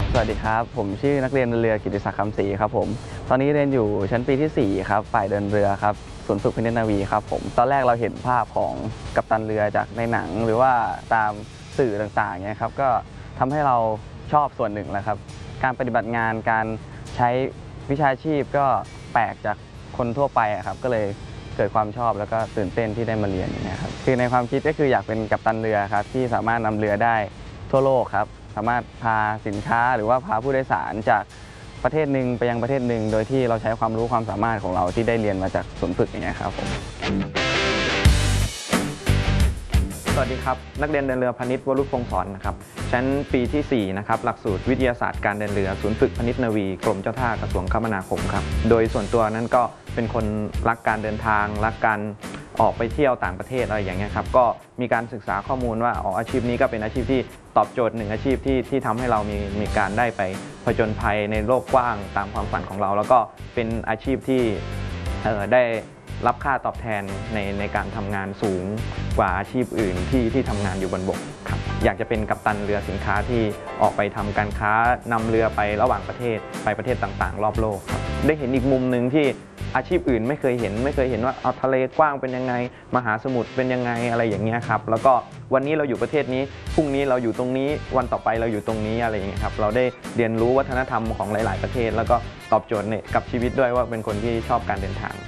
สวัสดีครับผมชื่อนักเรียนเรือกิติศักดิ์คำศรีครับผมตอนนี้เรียนอยู่ชั้นปีที่4ครับฝ่ายเดินเรือครับศูนย์ฝึกพินิจนาวีครับผมตอนแรกเราเห็นภาพของกัปตันเรือจากในหนังหรือว่าตามสื่อต่างๆเนี่ยครับก็ทำให้เราชอบส่วนหนึ่งแล้วครับการปฏิบัติงานการใช้วิชาชีพก็แปลกจากคนทั่วไปครับก็เลยเกิดความชอบแล้วก็ตื่นเต้นที่ได้มาเรียนอย่างนี้ครับคือในความคิดก็คืออยากเป็นกัปตันเรือครับที่สามารถนำเรือได้ทั่วโลกครับสามารถพาสินค้าหรือว่าพาผู้โดยสารจากประเทศหนึ่งไปยังประเทศหนึ่งโดยที่เราใช้ความรู้ความสามารถของเราที่ได้เรียนมาจากศูนย์ฝึกอย่างเงี้ยครับผมสวัสดีครับนักเรียนเดินเรือพนิษฐ์วรุษพงศ์สอนนะครับชั้นปีที่4นะครับหลักสูตรวิทยาศาสตร์การเดินเรือศูนย์ฝึกพนิษฐ์นาวีกรมเจ้าท่ากระทรวงคมนาคมครับโดยส่วนตัวนั้นก็เป็นคนรักการเดินทางรักการออกไปเที่ยวต่างประเทศอะไรอย่างเงี้ยครับก็มีการศึกษาข้อมูลว่าอาชีพนี้ก็เป็นอาชีพที่ตอบโจทย์หนึ่งอาชีพที่ทำให้เรามีการได้ไปผจญภัยในโลกกว้างตามความฝันของเราแล้วก็เป็นอาชีพที่ได้รับค่าตอบแทนในการทำงานสูงกว่าอาชีพอื่นที่ทำงานอยู่บนบกครับอยากจะเป็นกัปตันเรือสินค้าที่ออกไปทำการค้านำเรือไประหว่างประเทศไปประเทศต่างๆรอบโลกครับได้เห็นอีกมุมหนึ่งที่อาชีพอื่นไม่เคยเห็นว่าเอาทะเลกว้างเป็นยังไงมหาสมุทรเป็นยังไงอะไรอย่างเงี้ยครับแล้วก็วันนี้เราอยู่ประเทศนี้พรุ่งนี้เราอยู่ตรงนี้วันต่อไปเราอยู่ตรงนี้อะไรอย่างเงี้ยครับเราได้เรียนรู้วัฒนธรรมของหลายๆประเทศแล้วก็ตอบโจทย์กับชีวิตด้วยว่าเป็นคนที่ชอบการเดินทาง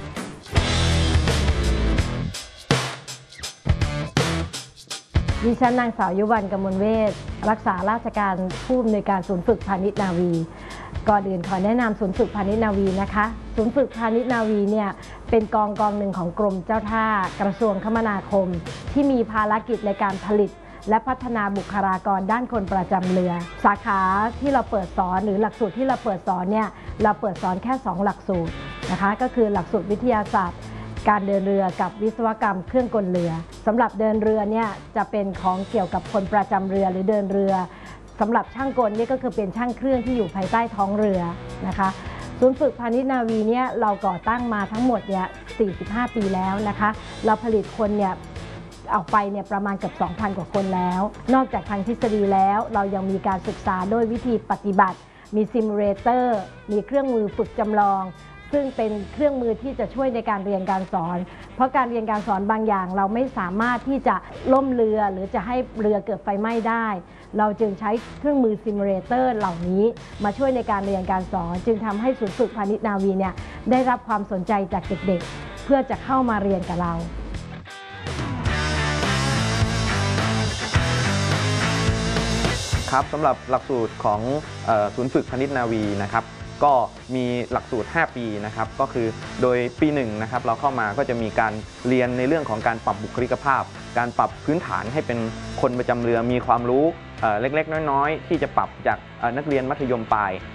ดิฉันนางสาวยุวรรณ กมลเวชรักษาราชการผู้อำนวยการศูนย์ฝึกพาณิชย์นาวีก่อนอื่นขอแนะนำศูนย์ฝึกพาณิชย์นาวีนะคะศูนย์ฝึกพาณิชย์นาวีเนี่ยเป็นกองหนึ่งของกรมเจ้าท่ากระทรวงคมนาคมที่มีภารกิจในการผลิตและพัฒนาบุคลากรด้านคนประจำเรือสาขาที่เราเปิดสอนหรือหลักสูตรที่เราเปิดสอนเนี่ยเราเปิดสอนแค่2หลักสูตรนะคะก็คือหลักสูตรวิทยาศาสตร์การเดินเรือกับวิศวกรรมเครื่องกลเรือสำหรับเดินเรือเนี่ยจะเป็นของเกี่ยวกับคนประจำเรือหรือเดินเรือสำหรับช่างกลนี่ก็คือเป็นช่างเครื่องที่อยู่ภายใต้ท้องเรือนะคะศูนย์ฝึกพาณิชย์นาวีเนี่ยเราก่อตั้งมาทั้งหมดเนี่ย45 ปีแล้วนะคะเราผลิตคนเนี่ยออกไปเนี่ยประมาณเกือบ 2,000 กว่าคนแล้วนอกจากทางทฤษฎีแล้วเรายังมีการศึกษาโดยวิธีปฏิบัติมีซิมูเลเตอร์มีเครื่องมือฝึกจำลองซึ่งเป็นเครื่องมือที่จะช่วยในการเรียนการสอนเพราะการเรียนการสอนบางอย่างเราไม่สามารถที่จะล่มเรือหรือจะให้เรือเกิดไฟไหม้ได้เราจึงใช้เครื่องมือซิมูเลเตอร์เหล่านี้มาช่วยในการเรียนการสอนจึงทำให้ศูนย์ฝึกพาณิชย์นาวีเนี่ยได้รับความสนใจจากเด็กๆเพื่อจะเข้ามาเรียนกับเราครับสำหรับหลักสูตรของศูนย์ฝึกพาณิชย์นาวีนะครับก็มีหลักสูตร5ปีนะครับก็คือโดยปี1นะครับเราเข้ามาก็จะมีการเรียนในเรื่องของการปรับบุคลิกภาพการปรับพื้นฐานให้เป็นคนประจำเรือมีความรู้เล็กๆน้อยๆที่จะปรับจากนักเรียนมัธยมปลาย